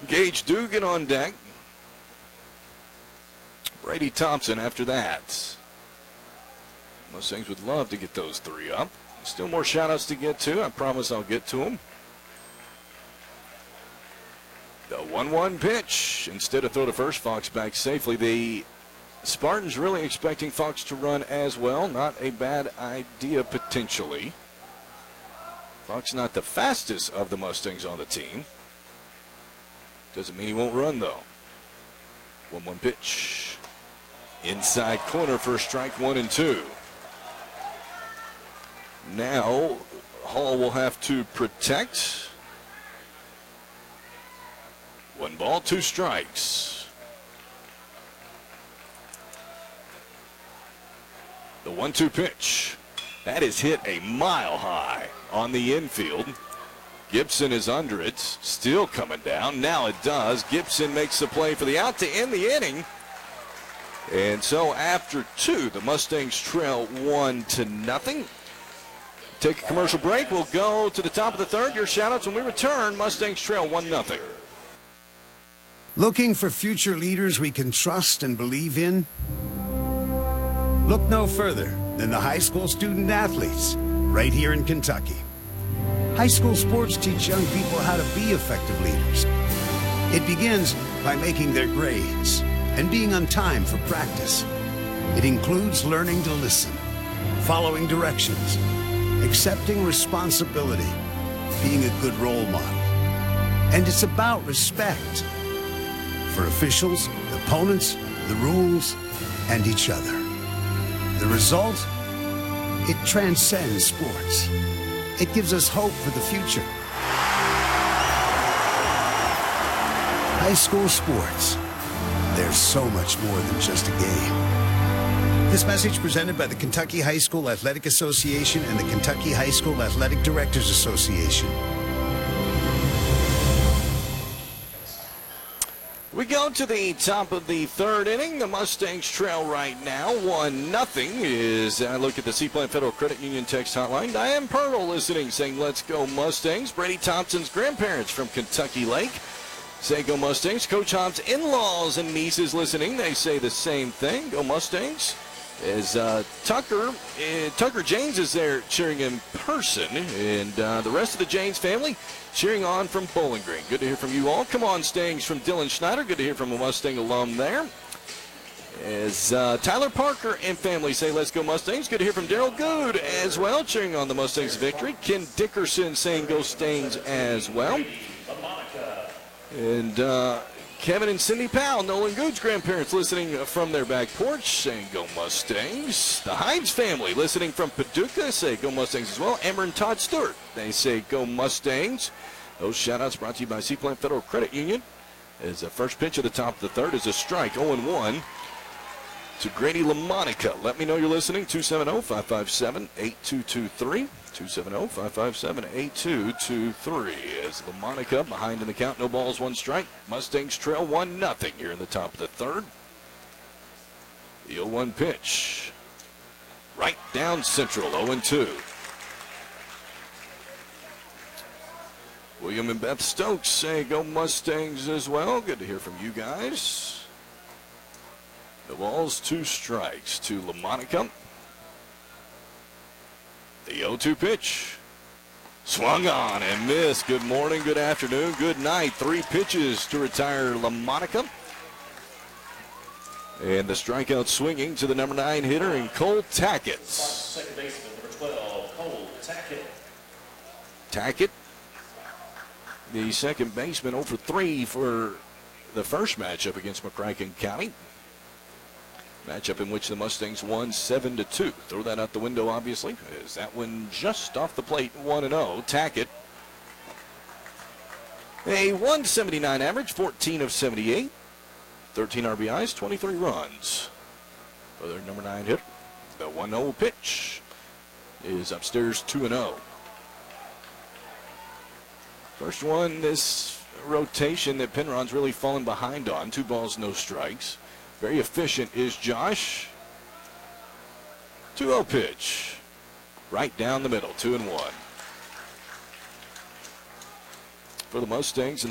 Gage Dugan on deck. Brady Thompson after that. Mustangs would love to get those three up. Still more shout-outs to get to. I promise I'll get to them. The 1-1 pitch. Instead of throw to first, Fox back safely. The Spartans really expecting Fox to run as well. Not a bad idea potentially. Fox not the fastest of the Mustangs on the team. Doesn't mean he won't run though. 1-1 pitch. Inside corner for strike 1 and 2. Now Hall will have to protect. 1 ball, 2 strikes. The 1-2 pitch. That is hit a mile high on the infield. Gibson is under it. Still coming down. Now it does. Gibson makes the play for the out to end the inning. And so after 2, the Mustangs trail 1-0. Take a commercial break. We'll go to the top of the third. Your shout-outs when we return. Mustangs trail 1-0. Looking for future leaders we can trust and believe in? Look no further than the high school student athletes right here in Kentucky. High school sports teach young people how to be effective leaders. It begins by making their grades and being on time for practice. It includes learning to listen, following directions, accepting responsibility, being a good role model. And it's about respect for officials, opponents, the rules, and each other. The result? It transcends sports. It gives us hope for the future. High school sports. There's so much more than just a game. This message presented by the Kentucky High School Athletic Association and the Kentucky High School Athletic Directors Association. We go to the top of the third inning. The Mustangs trail right now 1-0 as I look at the Seaplant Federal Credit Union text hotline. Diane Pearl listening, saying, let's go Mustangs. Brady Thompson's grandparents from Kentucky Lake say, go Mustangs. Coach Hobbs' in-laws and nieces listening. They say the same thing. Go Mustangs. As Tucker James is there cheering in person, and the rest of the James family cheering on from Bowling Green. Good to hear from you all. Come on, Stangs from Dylan Schneider. Good to hear from a Mustang alum there. As Tyler Parker and family say, let's go Mustangs. Good to hear from Daryl Good as well, cheering on the Mustangs' victory. Ken Dickerson saying go Stangs as well. And Kevin and Cindy Powell, Nolan Good's grandparents, listening from their back porch, saying go Mustangs. The Hides family, listening from Paducah, say go Mustangs as well. Amber and Todd Stewart, they say go Mustangs. Those shout-outs brought to you by Seaplant Federal Credit Union. As the first pitch of the top of the third is a strike, 0-1 to Grady LaMonica. Let me know you're listening, 270-557-8223. 270-557-8223. As LaMonica behind in the count, no balls, 1 strike. Mustangs trail 1-0 here in the top of the third. The 0-1 pitch. Right down central, 0-2. William and Beth Stokes say go Mustangs as well. Good to hear from you guys. The balls, 2 strikes to LaMonica. The 0-2 pitch. Swung on and missed. Good morning, good afternoon, good night. 3 pitches to retire LaMonica. And the strikeout swinging to the number 9 hitter in Cole Tackett. Second baseman, number 12, Cole Tackett. Tackett, the second baseman, 0-for-3 for the first matchup against McCracken County. Matchup in which the Mustangs won 7-2. Throw that out the window, obviously, as that one just off the plate, 1-0. Tackett, a 179 average, 14 of 78, 13 RBIs, 23 runs. For their number 9 hitter, the 1-0 pitch is upstairs, 2-0. First one, this rotation that Penron's really fallen behind on. 2 balls, no strikes. Very efficient is Josh. 2-0 pitch. Right down the middle, 2-1. For the Mustangs.